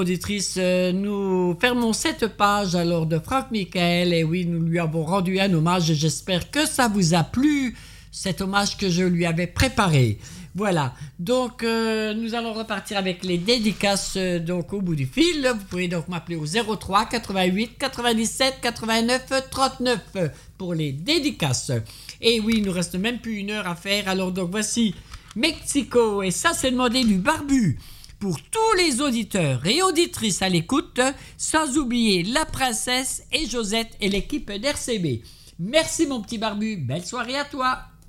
Auditrice, nous fermons cette page alors de Franck Michael. Et oui, nous lui avons rendu un hommage et j'espère que ça vous a plu, cet hommage que je lui avais préparé. Voilà, donc nous allons repartir avec les dédicaces donc au bout du fil. Vous pouvez donc m'appeler au 03 88 97 89 39 pour les dédicaces. Et oui, il nous reste même plus une heure à faire. Alors donc voici Mexico et ça c'est demandé du barbu. Pour tous les auditeurs et auditrices à l'écoute, sans oublier la princesse et Josette et l'équipe d'RCB. Merci mon petit barbu, belle soirée à toi.